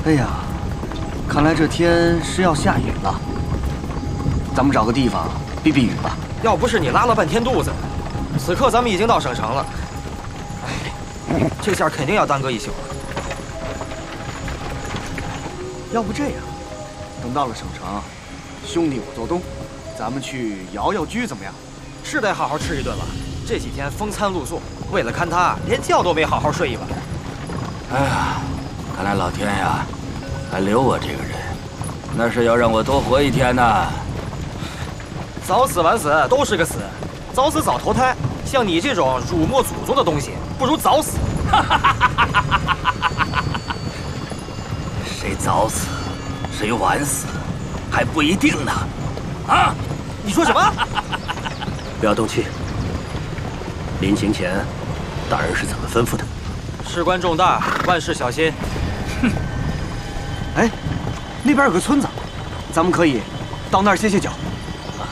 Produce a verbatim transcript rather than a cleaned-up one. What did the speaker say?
哎呀，看来这天是要下雨了。咱们找个地方避避雨吧。 要不是你拉了半天肚子，此刻咱们已经到省城了。哎，这下肯定要耽搁一宿了。 要不这样，等到了省城，兄弟我做东，咱们去瑶瑶居怎么样？ 是得好好吃一顿了。这几天风餐露宿，为了看他，连觉都没好好睡一晚。 哎呀，看来老天呀，还留我这个人，那是要让我多活一天呐。 早死晚死都是个死，早死早投胎。像你这种辱没祖宗的东西，不如早死。 谁早死，谁晚死，还不一定呢。啊！ 你说什么？ 不要动气。临行前，大人是怎么吩咐的？ 事关重大，万事小心。 哼！哎，那边有个村子，咱们可以到那儿歇歇脚。